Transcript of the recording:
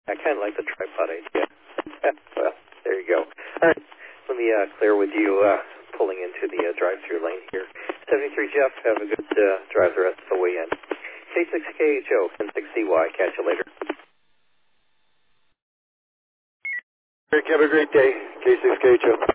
I kind of like the tripod idea. Well, there you go. All right, let me clear with you pulling into the drive-through lane here. 73 Jeff, have a good drive the rest of the way in. K6KHO, N6CY, catch you later. Rick, have a great day. K6KHO.